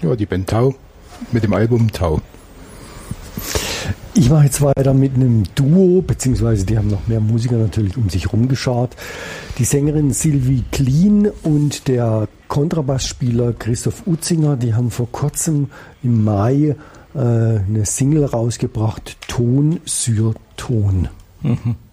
Ja, die Band Tau mit dem Album Tau. Ich mache jetzt weiter mit einem Duo, beziehungsweise die haben noch mehr Musiker natürlich um sich rumgeschart. Die Sängerin Sylvie Clean und der Kontrabassspieler Christoph Utzinger, die haben vor kurzem im Mai eine Single rausgebracht, Ton sur Ton. Mhm.